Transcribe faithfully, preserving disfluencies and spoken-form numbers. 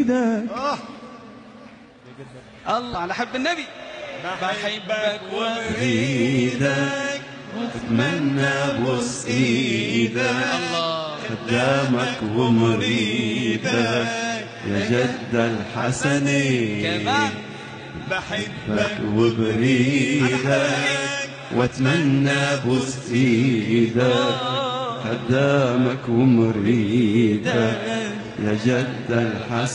الله، أنا أحب النبي. بحبك وبريدك واتمنى ابوس ايدك، خدامك ومريدك يا جد الحسني. كمان بحبك وبريدك واتمنى ابوس ايدك، خدامك ومريدك يا جد الحسني.